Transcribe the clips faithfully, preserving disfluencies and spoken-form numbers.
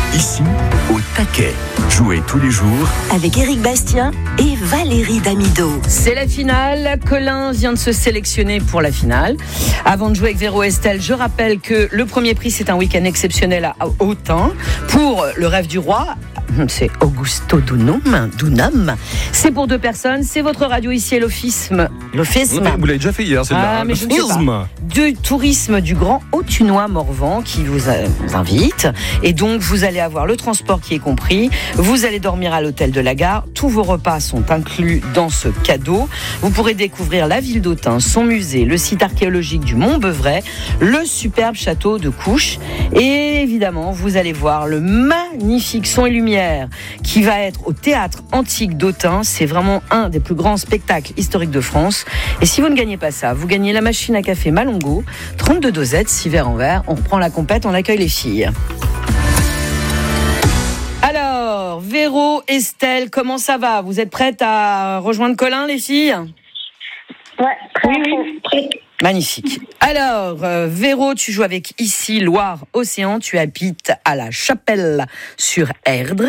Ici, au taquet. Jouez tous les jours avec Éric Bastien et Valérie Damido. C'est la finale. Colin vient de se sélectionner pour la finale. Avant de jouer avec Véro Estelle, je rappelle que le premier prix, c'est un week-end exceptionnel à Autun pour le rêve du roi. C'est Augusto Dunum. Dunum. C'est pour deux personnes. C'est votre radio ici à l'office. L'office. Vous l'avez déjà fait hier, c'est ah, mais je ne sais pas. Du tourisme du Grand Autunois Morvan qui vous invite. Et donc, vous allez avoir le transport qui est compris. Vous allez dormir à l'hôtel de la gare. Tous vos repas sont inclus dans ce cadeau. Vous pourrez découvrir la ville d'Autun, son musée, le site archéologique du Mont-Beuvray, le superbe château de Couches. Et évidemment, vous allez voir le magnifique son et lumière qui va être au théâtre antique d'Autun. C'est vraiment un des plus grands spectacles historiques de France. Et si vous ne gagnez pas ça, vous gagnez la machine à café Malongo, trente-deux dosettes, six verres en verre. On reprend la compète, on accueille les filles. Alors, Véro, Estelle, comment ça va ? Vous êtes prêtes à rejoindre Colin, les filles ? Ouais, très, oui, très. Magnifique. Alors, euh, Véro, tu joues avec ici Loire-Océan. Tu habites à la Chapelle sur Erdre.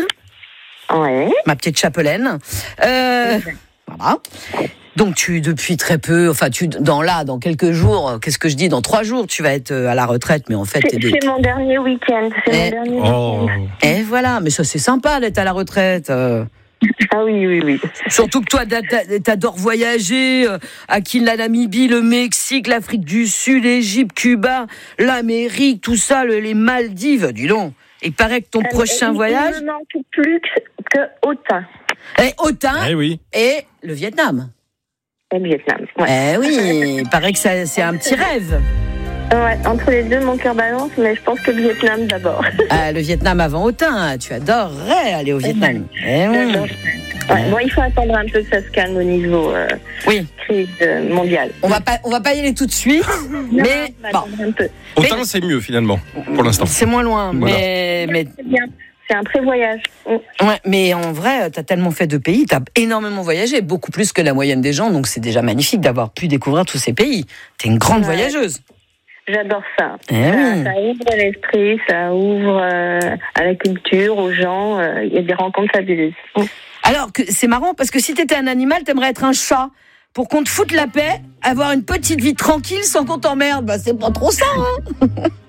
Ouais. Ma petite chapelaine. Euh, okay. Voilà. Donc, tu, depuis très peu, enfin, tu, dans là, dans quelques jours, qu'est-ce que je dis ? Dans trois jours, tu vas être à la retraite, mais en fait, c'est, t'es c'est mon dernier week-end. C'est et, mon dernier oh. week-end. Et voilà, mais ça, c'est sympa d'être à la retraite. Euh. Ah oui, oui, oui. Surtout que toi, t'adores voyager, euh, à qui la Namibie, le Mexique, l'Afrique du Sud, l'Égypte, Cuba, l'Amérique, tout ça, le, les Maldives, dis donc. Il paraît que ton euh, prochain il, voyage... Il ne manque plus que, que Autun. Et Autun eh oui. et le Vietnam. Et le Vietnam, ouais. Eh oui, il paraît que ça, c'est un petit rêve. Ouais, entre les deux, mon cœur balance, mais je pense que le Vietnam d'abord. Ah, le Vietnam avant Autun, tu adorerais aller au Vietnam. Eh oui. Ouais, bon, il faut attendre un peu que ça se calme au niveau euh, oui. crise mondiale. On va pas, on va pas y aller tout de suite, non, mais bon. un peu. Autun, mais, c'est mieux finalement, pour l'instant. C'est moins loin, voilà. mais, mais c'est bien. C'est un pré-voyage. Ouais, mais en vrai, t'as tellement fait de pays, t'as énormément voyagé, beaucoup plus que la moyenne des gens, donc c'est déjà magnifique d'avoir pu découvrir tous ces pays. T'es une grande ouais. voyageuse. J'adore ça. Eh ça, oui. ça ouvre l'esprit, ça ouvre euh, à la culture, aux gens. Il euh, y a des rencontres fabuleuses. Alors que c'est marrant parce que si t'étais un animal, t'aimerais être un chat. Pour qu'on te foute la paix, avoir une petite vie tranquille sans qu'on t'emmerde, bah c'est pas trop ça, hein.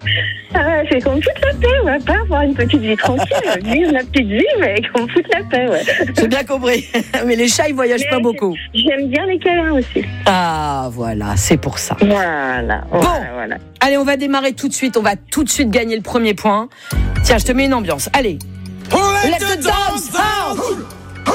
Ah ouais, c'est qu'on me foute la paix, ouais, pas avoir une petite vie tranquille, vivre la petite vie, mais qu'on me foute la paix, ouais. J'ai bien compris. Mais les chats, ils voyagent mais pas beaucoup. J'aime bien les câlins aussi. Ah, voilà, c'est pour ça. Voilà. Bon, voilà, voilà. Allez, on va démarrer tout de suite. On va tout de suite gagner le premier point. Tiens, je te mets une ambiance. Allez. Let the dogs out!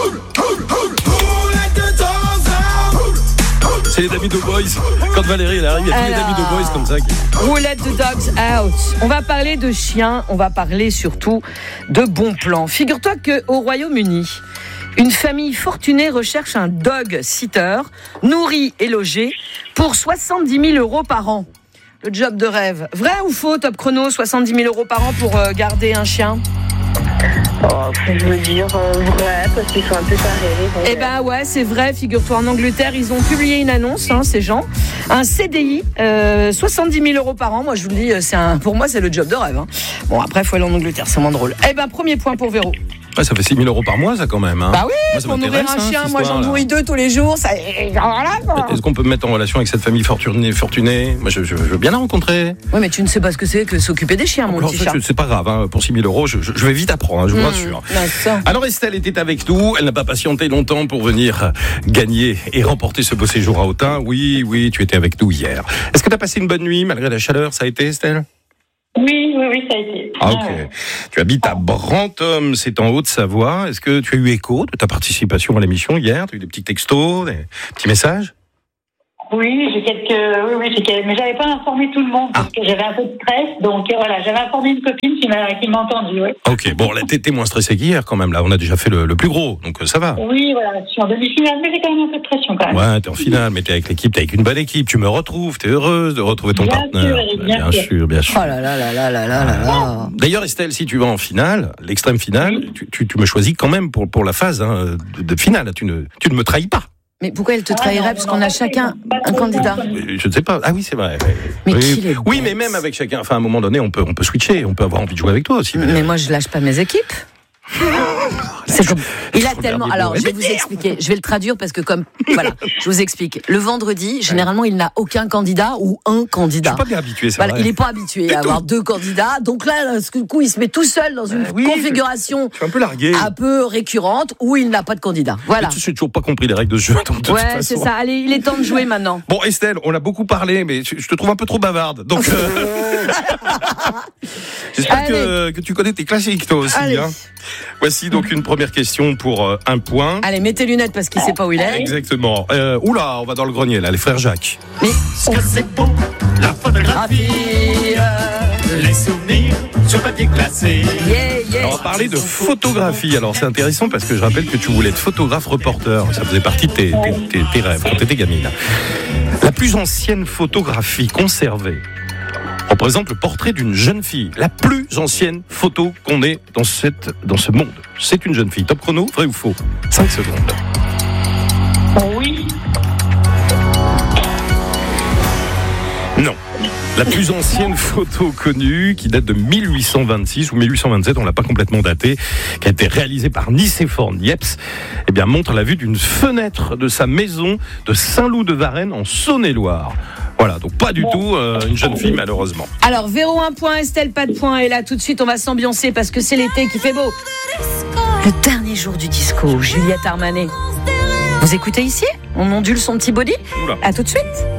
C'est les Damido Boys. Quand Valérie elle arrive, il y a tous les Damido Boys comme ça. Qui... Who let the dogs out. On va parler de chiens, on va parler surtout de bons plans. Figure-toi qu'au Royaume-Uni, une famille fortunée recherche un dog sitter, nourri et logé, pour soixante-dix mille euros par an. Le job de rêve. Vrai ou faux, Top Chrono, soixante-dix mille euros par an pour euh, garder un chien ? Oh, je veux dire euh, vrai, parce qu'ils sont un peu tarés. Eh ben ouais, c'est vrai, figure-toi, en Angleterre, ils ont publié une annonce, hein, ces gens, un C D I, euh, soixante-dix mille euros par an, moi je vous le dis, c'est un, pour moi c'est le job de rêve. Hein. Bon, après, il faut aller en Angleterre, c'est moins drôle. Eh ben, premier point pour Véro. Ouais, ça fait six mille euros par mois, ça, quand même. Hein. Bah oui, moi, ça pour nourrir un chien, hein, moi j'en nourris deux tous les jours, ça... Voilà, quoi. Est-ce qu'on peut me mettre en relation avec cette famille fortunée, fortunée ? Moi, je, je, je veux bien la rencontrer. Oui, mais tu ne sais pas ce que c'est que s'occuper des chiens, mon alors, petit ça, chat. C'est pas grave, hein, pour six mille euros, je, je, je vais vite apprendre, hein, je vous mmh, rassure. D'accord. Alors, Estelle était avec nous, elle n'a pas patienté longtemps pour venir gagner et remporter ce beau séjour à Autun. Oui, oui, tu étais avec nous hier. Est-ce que tu as passé une bonne nuit, malgré la chaleur, ça a été, Estelle ? Oui, oui, oui, ça a été. Ah, ok. Ah. Tu habites à Brantôme, c'est en Haute-Savoie. Est-ce que tu as eu écho de ta participation à l'émission hier ? Tu as eu des petits textos, des petits messages ? Oui, j'ai quelques, oui, oui, j'ai quelques, mais j'avais pas informé tout le monde parce ah. que j'avais un peu de stress, donc voilà, j'avais informé une copine qui m'a, qui m'a entendu, oui. Ok, bon, là, t'es, t'es moins stressé qu'hier quand même, là, on a déjà fait le, le plus gros, donc ça va. Oui, voilà, je suis en demi-finale, mais j'ai quand même un peu de pression quand même. Ouais, t'es en finale, mais t'es avec l'équipe, t'es avec une bonne équipe, tu me retrouves, t'es heureuse de retrouver ton bien partenaire. Sûr, bien, bien sûr, sûr, bien sûr. Oh là là là là là là là là. D'ailleurs, Estelle, si tu vas en finale, l'extrême finale, oui. tu, tu, tu me choisis quand même pour, pour la phase hein, de, de finale, tu ne, tu ne me trahis pas. Mais pourquoi elle te trahirait? Parce qu'on a chacun un candidat. Je ne sais pas. Ah oui, c'est vrai. Mais oui, qu'il est oui bête. mais même avec chacun. Enfin, à un moment donné, on peut, on peut switcher. On peut avoir envie de jouer avec toi aussi. Mais moi, je lâche pas mes équipes. C'est comme... Il a Je tellement. regarde les Alors, mots. je vais vous expliquer. Je vais le traduire parce que comme voilà, je vous explique. Le vendredi, généralement, il n'a aucun candidat ou un Je candidat. suis pas bien habitué, c'est Voilà, vrai. il n'est pas habitué à avoir deux candidats. Donc là, du coup, il se met tout seul dans une Euh, oui, configuration Je suis un peu largué. un peu récurrente où il n'a pas de candidat. Voilà. Je n'ai toujours pas compris les règles de ce jeu. Donc de toute Ouais, façon. c'est ça. Allez, il est temps de jouer maintenant. Bon, Estelle, on a beaucoup parlé, mais je je te trouve un peu trop bavarde. Donc, euh, j'espère que, que tu connais tes classiques, toi aussi. Allez. Hein. Voici donc une première question pour euh, un point. Allez, mets tes lunettes parce qu'il sait pas où il est. Exactement. Euh, oula, on va dans le grenier, là, les frères Jacques. Mais Ce que c'est beau, la photographie, les souvenirs sur papier glacé. yeah, yeah. On va parler de photographie. Alors, c'est intéressant parce que je rappelle que tu voulais être photographe-reporter. Ça faisait partie de tes, tes, tes, tes rêves quand tu étais gamine. La plus ancienne photographie conservée représente le portrait d'une jeune fille. La plus ancienne photo qu'on ait dans, cette, dans ce monde. C'est une jeune fille. Top chrono, vrai ou faux? cinq secondes. Oui. Non. La plus ancienne photo connue, qui date de mille huit cent vingt-six ou mille huit cent vingt-sept, on l'a pas complètement datée, qui a été réalisée par Nicéphore Niepce, eh bien, montre la vue d'une fenêtre de sa maison de Saint-Loup-de-Varennes en Saône-et-Loire. Voilà, donc pas du tout euh, une jeune fille, malheureusement. Alors, Véro, un point, Estelle, pas de point. Et là, tout de suite, on va s'ambiancer parce que c'est l'été qui fait beau. Le dernier jour du disco, Juliette Armanet. Vous écoutez ici? On ondule son petit body? Oula. À tout de suite.